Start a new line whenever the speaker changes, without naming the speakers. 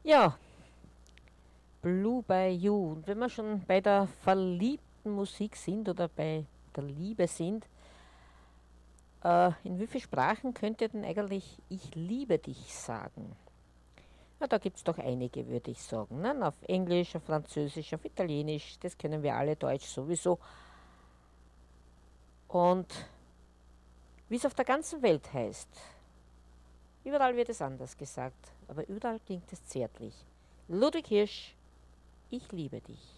Ja, Blue by You. Und wenn wir schon bei der verliebten Musik sind oder bei der Liebe sind, in wie vielen Sprachen könnt ihr denn eigentlich Ich liebe dich sagen? Na, da gibt es doch einige, würde ich sagen. Ne? Auf Englisch, auf Französisch, auf Italienisch, das können wir alle, Deutsch sowieso. Und wie es auf der ganzen Welt heißt, überall wird es anders gesagt, aber überall klingt es zärtlich. Ludwig Hirsch, ich liebe dich.